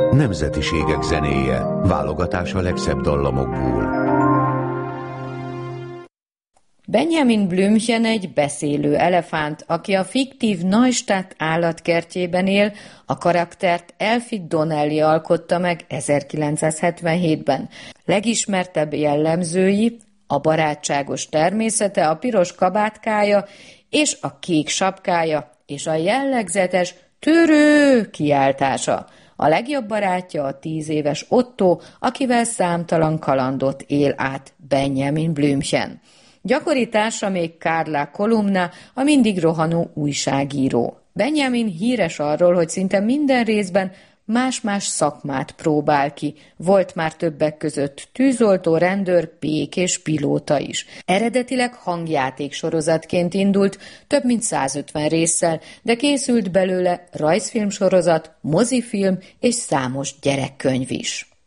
Nemzetiségek zenéje, válogatás a legszebb dallamokból. Benjamin Blümchen egy beszélő elefánt, aki a fiktív Neustadt állatkertjében él, a karaktert Elfie Donnelly alkotta meg 1977-ben. Legismertebb jellemzői a barátságos természete, a piros kabátkája és a kék sapkája, és a jellegzetes törő kiáltása. A legjobb barátja a 10 éves Otto, akivel számtalan kalandot él át Benjamin Blümchen. Gyakori társa még Carla Kolumna, a mindig rohanó újságíró. Benjamin híres arról, hogy szinte minden részben más-más szakmát próbál ki. Volt már többek között tűzoltó, rendőr, pék és pilóta is. Eredetileg hangjáték sorozatként indult, több mint 150 résszel, de készült belőle rajzfilmsorozat, mozifilm és számos gyerekkönyv is.